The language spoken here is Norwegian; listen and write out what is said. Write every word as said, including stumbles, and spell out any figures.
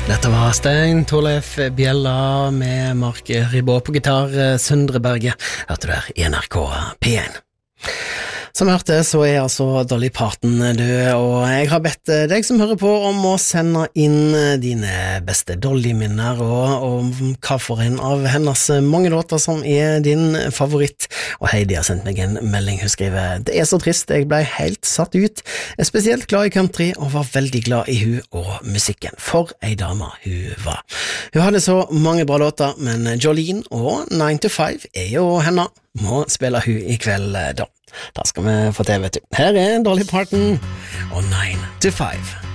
Dette var Stein Torleif Bjella med Mark Ribot på gitar, Søndre Berge, hørte du der i N R K P én. Som jeg hørte, så er altså Dolly Parton død, og jeg har bedt deg som hører på om å sende inn dine beste Dolly-minner, og, og hva for en av hennes mange låter som er din favoritt. Og Heidi har sendt meg en melding, hun skriver: det er så trist, jeg ble helt satt ut, jeg er spesielt glad i country, og var veldig glad i hun og musikken. For ei dame hun var. Hun hadde så mange bra låter, men Jolene og nine to five er jo henne. Må spille hun i kveld da. Da skal vi få til, vet du. Her er Dolly Parton og nine to five.